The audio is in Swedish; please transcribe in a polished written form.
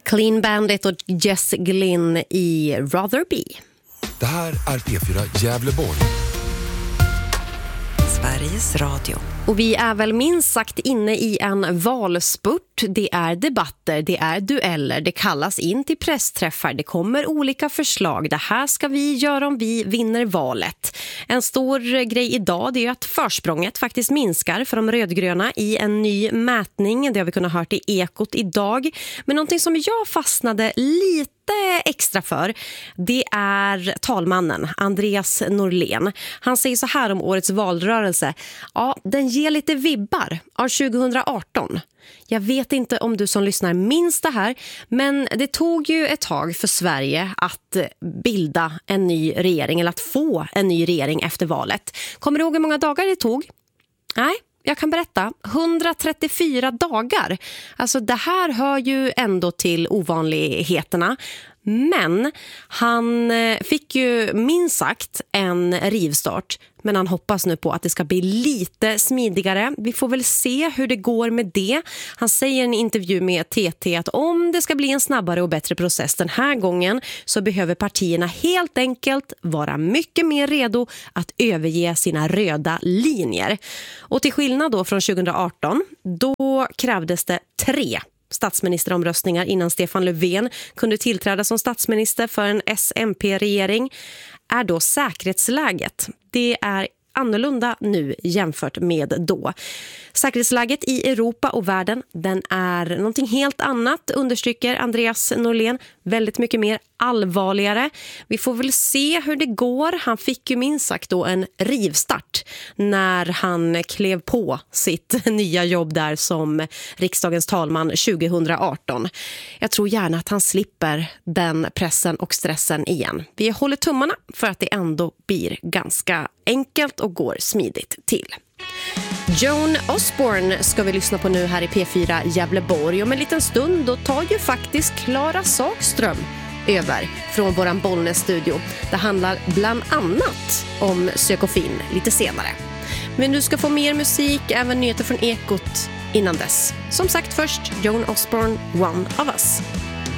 Clean Bandit och Jess Glynn i Rather Be. Det här är P4 Gävleborg. Sveriges Radio. Och vi är väl minst sagt inne i en valspurt. Det är debatter, det är dueller, det kallas in till pressträffar, det kommer olika förslag. Det här ska vi göra om vi vinner valet. En stor grej idag det är att försprånget faktiskt minskar för de rödgröna i en ny mätning. Det har vi kunnat höra i Ekot idag. Men någonting som jag fastnade lite extra för, det är talmannen Andreas Norlén. Han säger så här om årets valrörelse. Ja, den ger lite vibbar av 2018. Jag vet inte om du som lyssnar minns det här, men det tog ju ett tag för Sverige att bilda en ny regering eller att få en ny regering efter valet. Kommer du ihåg hur många dagar det tog? Nej. Jag kan berätta, 134 dagar. Alltså det här hör ju ändå till ovanligheterna. Men han fick ju minst sagt en rivstart. Men han hoppas nu på att det ska bli lite smidigare. Vi får väl se hur det går med det. Han säger i en intervju med TT att om det ska bli en snabbare och bättre process den här gången så behöver partierna helt enkelt vara mycket mer redo att överge sina röda linjer. Och till skillnad då från 2018, då krävdes det 3 statsministeromröstningar innan Stefan Löfven kunde tillträda som statsminister för en SMP-regering. Är då säkerhetsläget. Det är annorlunda nu jämfört med då. Säkerhetsläget i Europa och världen, den är någonting helt annat, understryker Andreas Norlén. Väldigt mycket mer allvarligare. Vi får väl se hur det går. Han fick ju minst sagt då en rivstart när han klev på sitt nya jobb där som riksdagens talman 2018. Jag tror gärna att han slipper den pressen och stressen igen. Vi håller tummarna för att det ändå blir ganska enkelt och går smidigt till. Joan Osborne ska vi lyssna på nu här i P4 Gävleborg. Om en liten stund då tar ju faktiskt Klara Sakström över från våran Bollnäs-studio. Det handlar bland annat om Sök och Finn lite senare. Men du ska få mer musik, även nyheter från Ekot innan dess. Som sagt först, Joan Osborne, One of Us.